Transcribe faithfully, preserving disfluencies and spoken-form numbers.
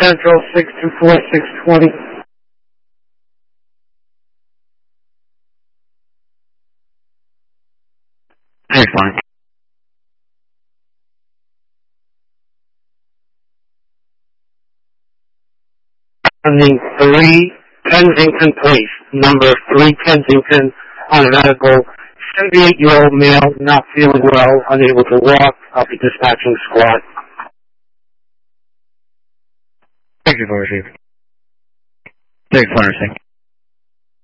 Central, six two four, six twenty. Excellent. Sending three Kensington Place, number three Kensington, on a medical. seventy-eight-year-old male, not feeling well, unable to walk. I'll be dispatching squad. Thank you for receiving. Thanks for understanding.